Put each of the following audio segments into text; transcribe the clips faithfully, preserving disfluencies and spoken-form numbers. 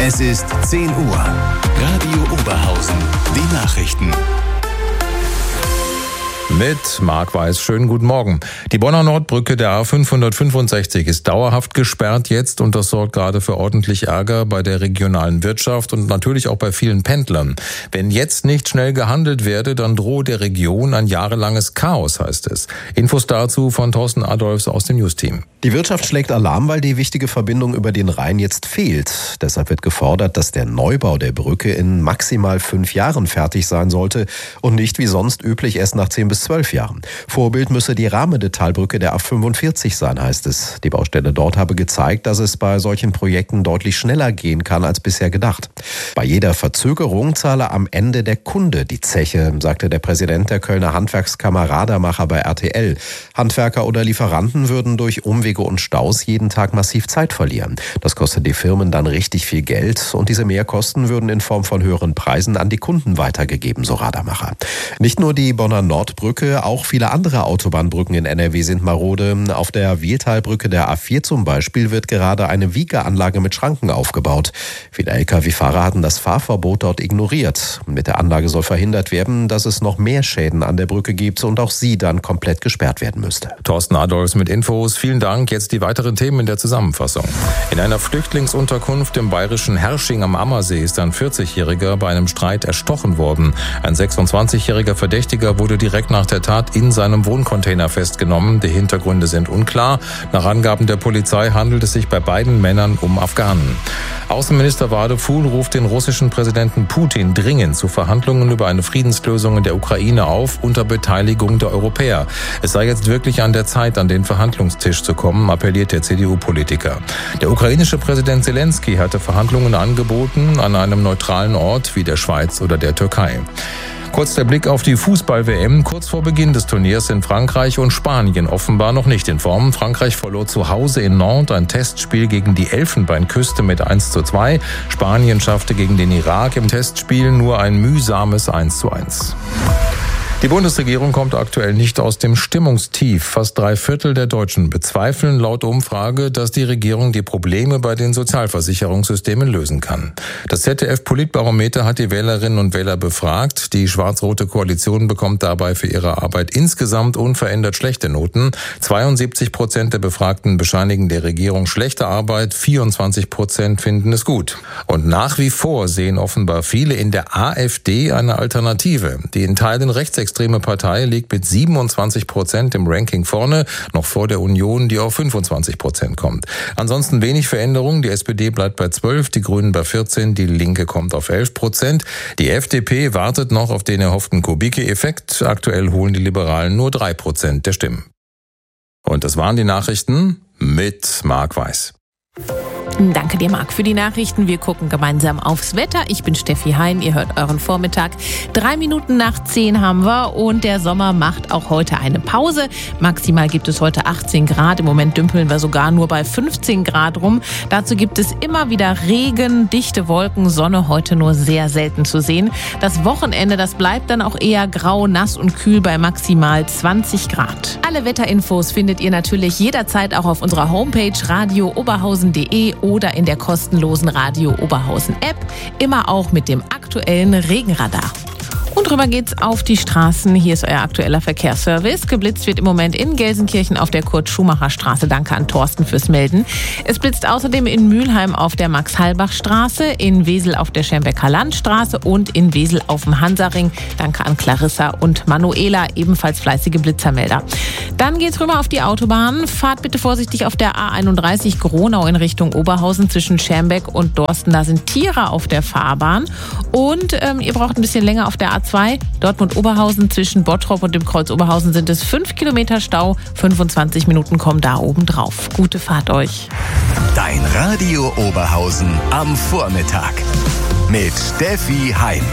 Es ist zehn Uhr. Radio Oberhausen. Die Nachrichten. Mit Marc Weiß. Schönen guten Morgen. Die Bonner Nordbrücke der A fünfhundertfünfundsechzig ist dauerhaft gesperrt jetzt und das sorgt gerade für ordentlich Ärger bei der regionalen Wirtschaft und natürlich auch bei vielen Pendlern. Wenn jetzt nicht schnell gehandelt werde, dann drohe der Region ein jahrelanges Chaos, heißt es. Infos dazu von Thorsten Adolfs aus dem News-Team. Die Wirtschaft schlägt Alarm, weil die wichtige Verbindung über den Rhein jetzt fehlt. Deshalb wird gefordert, dass der Neubau der Brücke in maximal fünf Jahren fertig sein sollte und nicht wie sonst üblich erst nach zehn bis zwölf Jahren. Vorbild müsse die Rahmendetalbrücke der A fünfundvierzig sein, heißt es. Die Baustelle dort habe gezeigt, dass es bei solchen Projekten deutlich schneller gehen kann als bisher gedacht. Bei jeder Verzögerung zahle am Ende der Kunde die Zeche, sagte der Präsident der Kölner Handwerkskammer Radermacher bei R T L. Handwerker oder Lieferanten würden durch Umwege und Staus jeden Tag massiv Zeit verlieren. Das kostet die Firmen dann richtig viel Geld und diese Mehrkosten würden in Form von höheren Preisen an die Kunden weitergegeben, so Radermacher. Nicht nur die Bonner Nordbrücke, auch viele andere Autobahnbrücken in N R W sind marode. Auf der Wiehltalbrücke der A vier zum Beispiel wird gerade eine Wiegeanlage mit Schranken aufgebaut. Viele L K W-Fahrer hatten das Fahrverbot dort ignoriert. Mit der Anlage soll verhindert werden, dass es noch mehr Schäden an der Brücke gibt und auch sie dann komplett gesperrt werden müsste. Thorsten Adolfs mit Infos. Vielen Dank. Jetzt die weiteren Themen in der Zusammenfassung. In einer Flüchtlingsunterkunft im bayerischen Herrsching am Ammersee ist ein vierzigjähriger bei einem Streit erstochen worden. Ein sechsundzwanzigjähriger Verdächtiger wurde direkt nach der Tat in seinem Wohncontainer festgenommen. Die Hintergründe sind unklar. Nach Angaben der Polizei handelt es sich bei beiden Männern um Afghanen. Außenminister Wadefuhl ruft den russischen Präsidenten Putin dringend zu Verhandlungen über eine Friedenslösung in der Ukraine auf, unter Beteiligung der Europäer. Es sei jetzt wirklich an der Zeit, an den Verhandlungstisch zu kommen, appelliert der C D U-Politiker. Der ukrainische Präsident Zelensky hatte Verhandlungen angeboten an einem neutralen Ort wie der Schweiz oder der Türkei. Kurz der Blick auf die Fußball-W M. Kurz vor Beginn des Turniers sind Frankreich und Spanien offenbar noch nicht in Form. Frankreich verlor zu Hause in Nantes ein Testspiel gegen die Elfenbeinküste mit eins zu zwei. Spanien schaffte gegen den Irak im Testspiel nur ein mühsames eins zu eins. Die Bundesregierung kommt aktuell nicht aus dem Stimmungstief. Fast drei Viertel der Deutschen bezweifeln laut Umfrage, dass die Regierung die Probleme bei den Sozialversicherungssystemen lösen kann. Das Z D F-Politbarometer hat die Wählerinnen und Wähler befragt. Die schwarz-rote Koalition bekommt dabei für ihre Arbeit insgesamt unverändert schlechte Noten. zweiundsiebzig Prozent der Befragten bescheinigen der Regierung schlechte Arbeit, vierundzwanzig Prozent finden es gut. Und nach wie vor sehen offenbar viele in der AfD eine Alternative. Die in Teilen rechtsextreme Die extreme Partei liegt mit siebenundzwanzig Prozent im Ranking vorne, noch vor der Union, die auf fünfundzwanzig Prozent kommt. Ansonsten wenig Veränderung. Die S P D bleibt bei zwölf, die Grünen bei vierzehn, die Linke kommt auf elf Prozent. Die F D P wartet noch auf den erhofften Kubicki-Effekt. Aktuell holen die Liberalen nur drei Prozent der Stimmen. Und das waren die Nachrichten mit Marc Weiß. Danke dir, Marc, für die Nachrichten. Wir gucken gemeinsam aufs Wetter. Ich bin Steffi Hein, ihr hört euren Vormittag. Drei Minuten nach zehn haben wir und der Sommer macht auch heute eine Pause. Maximal gibt es heute achtzehn Grad. Im Moment dümpeln wir sogar nur bei fünfzehn Grad rum. Dazu gibt es immer wieder Regen, dichte Wolken, Sonne heute nur sehr selten zu sehen. Das Wochenende, das bleibt dann auch eher grau, nass und kühl bei maximal zwanzig Grad. Alle Wetterinfos findet ihr natürlich jederzeit auch auf unserer Homepage radio oberhausen punkt de oder in der kostenlosen Radio Oberhausen App, immer auch mit dem aktuellen Regenradar. Und rüber geht's auf die Straßen. Hier ist euer aktueller Verkehrsservice. Geblitzt wird im Moment in Gelsenkirchen auf der Kurt-Schumacher-Straße. Danke an Thorsten fürs Melden. Es blitzt außerdem in Mülheim auf der Max-Halbach-Straße, in Wesel auf der Schermbecker Landstraße und in Wesel auf dem Hansaring. Danke an Clarissa und Manuela, ebenfalls fleißige Blitzermelder. Dann geht's rüber auf die Autobahn. Fahrt bitte vorsichtig auf der A einunddreißig Gronau in Richtung Oberhausen zwischen Schermbeck und Dorsten. Da sind Tiere auf der Fahrbahn. Und ähm, ihr braucht ein bisschen länger auf der A zwei. Dortmund-Oberhausen zwischen Bottrop und dem Kreuz Oberhausen sind es fünf Kilometer Stau. fünfundzwanzig Minuten kommen da oben drauf. Gute Fahrt euch. Dein Radio Oberhausen am Vormittag mit Steffi Hein.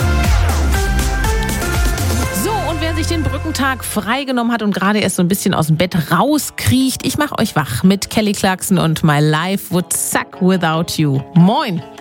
Wer sich den Brückentag freigenommen hat und gerade erst so ein bisschen aus dem Bett rauskriecht, ich mach euch wach mit Kelly Clarkson und My Life Would Suck Without You. Moin!